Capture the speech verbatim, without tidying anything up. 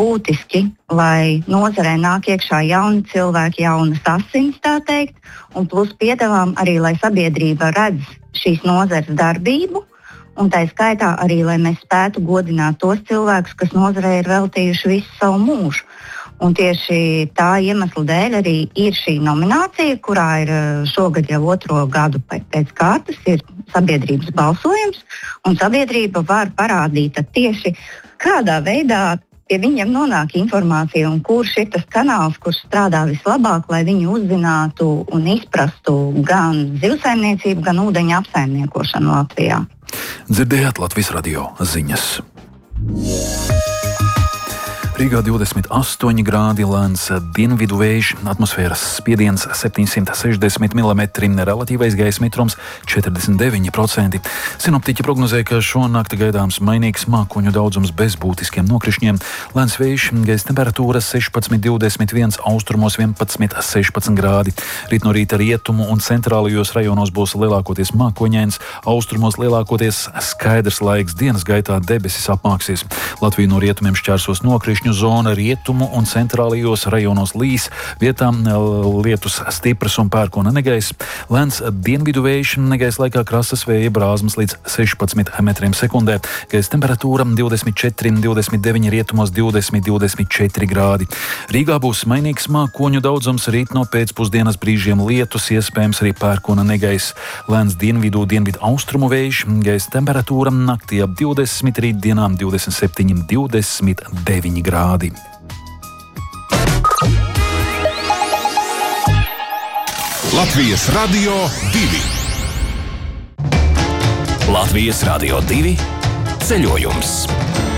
būtiski, lai nozarē nāk iekšā jauni cilvēki, jaunas asins, tā teikt, un plus piedāvām arī, lai sabiedrība redz šīs nozares darbību, un tā skaitā arī, lai mēs spētu godināt tos cilvēkus, kas nozarē ir veltījuši visu savu mūžu. Un tieši tā iemesla dēļ arī ir šī nominācija, kurā ir šogad jau otro gadu pēc kārtas, ir sabiedrības balsojums, un sabiedrība var parādīt tieši kādā veidā pie viņiem nonāk informācija un kurš ir tas kanāls, kurš strādā vislabāk, lai viņi uzzinātu un izprastu gan zivsaimniecību, gan ūdeņu apsaimniekošanu Latvijā. Dzirdējāt Latvijas radio ziņas. Rīgā divdesmit astoņi grādi, lēns dienvidu vējš, atmosfēras spiediens septiņsimt sešdesmit milimetri, relatīvais gaisa mitrums četrdesmit deviņi procenti. Sinoptiķi prognozē, ka šonakt gaidāms mainīgs mākoņu daudzums bez būtiskiem nokrišņiem. Lēns vējš, gaisa temperatūra sešpadsmit divdesmit viens, austrumos vienpadsmit sešpadsmit grādi. Rīt no rīta rietumu un centrālajos rajonos būs lielākoties mākoņains, austrumos lielākoties skaidrs laiks, dienas gaitā debesis apmāksies. Latviju no rietumiem šķērsos nokrišņu zona, rietumu un centrālajos rajonos līs, vietām lietus stipras un pērkona negaiss. Lēns dienvidu vējš, negaisa laikā krasas vēja brāzmas līdz sešpadsmit metriem sekundē. Gaisa temperatūra divdesmit četri, divdesmit deviņi, rietumos divdesmit, divdesmit četri grādi. Rīgā būs mainīgs mākoņu daudzums, rīt no pēcpusdienas brīžiem lietus, iespējams arī pērkona negaiss. Lēns dienvidu, dienvidu austrumu vējš, gaisa temperatūra naktī ap divdesmit, rītdienām divdesmit septiņi, divdesmit deviņi grādi. Latvijas radio divi. Latvijas radio divi ceļojums.